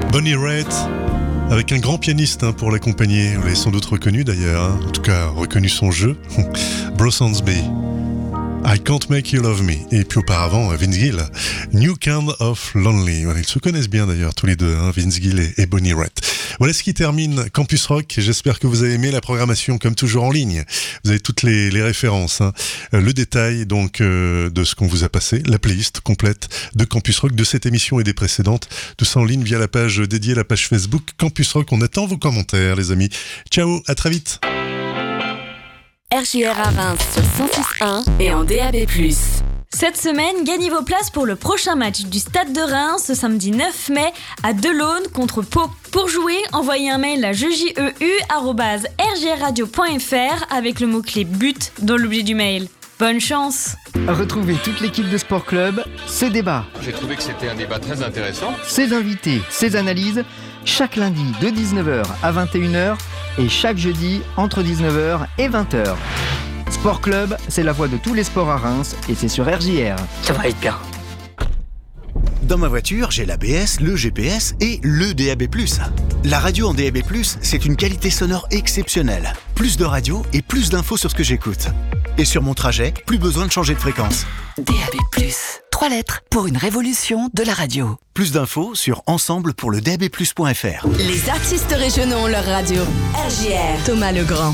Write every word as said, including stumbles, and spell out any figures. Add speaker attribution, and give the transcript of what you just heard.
Speaker 1: Bonnie Raitt, avec un grand pianiste hein, pour l'accompagner. Vous l'avez sans doute reconnu d'ailleurs, hein. En tout cas reconnu son jeu. Bruce Hornsby, I Can't Make You Love Me. Et puis auparavant, Vince Gill, New Kind of Lonely. Voilà, ils se connaissent bien d'ailleurs tous les deux, hein, Vince Gill et, et Bonnie Raitt. Voilà ce qui termine Campus Rock. J'espère que vous avez aimé la programmation, comme toujours en ligne. Vous avez toutes les, les références, hein. Euh, le détail donc euh, de ce qu'on vous a passé, la playlist complète de Campus Rock, de cette émission et des précédentes. Tout ça en ligne via la page dédiée, la page Facebook Campus Rock. On attend vos commentaires, les amis. Ciao, à très vite.
Speaker 2: R J R à Reims sur cent six point un et en D A B plus.
Speaker 3: Cette semaine, gagnez vos places pour le prochain match du Stade de Reims ce samedi neuf mai à Delaune contre Pau. Pour jouer, envoyez un mail à jeujeu arobase r j r radio point f r avec le mot-clé but dans l'objet du mail. Bonne chance!
Speaker 4: Retrouvez toute l'équipe de Sport Club, ses débats.
Speaker 5: J'ai trouvé que c'était un débat très intéressant.
Speaker 4: Ses invités, ses analyses, chaque lundi de dix-neuf heures à vingt et une heures et chaque jeudi entre dix-neuf heures et vingt heures. Sport Club, c'est la voix de tous les sports à Reims et c'est sur R J R.
Speaker 6: Ça va être bien.
Speaker 7: Dans ma voiture, j'ai l'A B S, le G P S et le D A B plus. La radio en D A B plus, c'est une qualité sonore exceptionnelle. Plus de radio et plus d'infos sur ce que j'écoute. Et sur mon trajet, plus besoin de changer de fréquence.
Speaker 6: D A B plus, trois lettres pour une révolution de la radio.
Speaker 7: Plus d'infos sur ensemble pour le d a b plus point f r.
Speaker 2: Les artistes régionaux ont leur radio. R J R, Thomas Legrand.